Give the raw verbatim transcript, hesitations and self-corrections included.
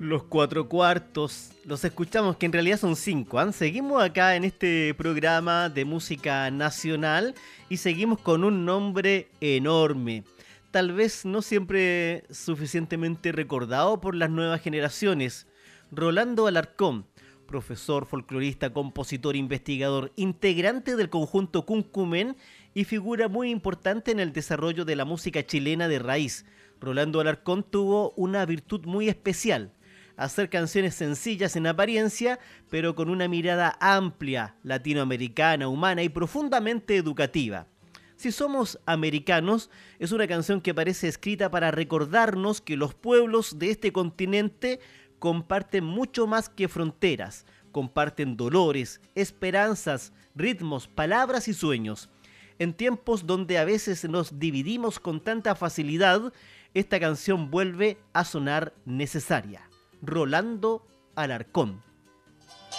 Los cuatro cuartos, los escuchamos que en realidad son cinco, ¿eh? Seguimos acá en este programa de música nacional y seguimos con un nombre enorme. Tal vez no siempre suficientemente recordado por las nuevas generaciones. Rolando Alarcón, profesor, folclorista, compositor, investigador, integrante del conjunto Cuncumen y figura muy importante en el desarrollo de la música chilena de raíz. Rolando Alarcón tuvo una virtud muy especial: hacer canciones sencillas en apariencia, pero con una mirada amplia, latinoamericana, humana y profundamente educativa. Si somos americanos es una canción que parece escrita para recordarnos que los pueblos de este continente comparten mucho más que fronteras, comparten dolores, esperanzas, ritmos, palabras y sueños. En tiempos donde a veces nos dividimos con tanta facilidad, esta canción vuelve a sonar necesaria. Rolando Alarcón.